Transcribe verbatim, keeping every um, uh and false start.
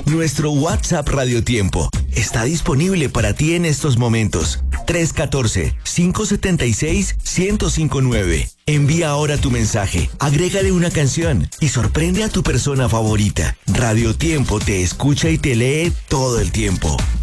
Nuestro WhatsApp Radio Tiempo está disponible para ti en estos momentos. tres uno cuatro, cinco siete seis, uno cero cinco nueve. Envía ahora tu mensaje, agrégale una canción y sorprende a tu persona favorita. Radio Tiempo te escucha y te lee todo el tiempo.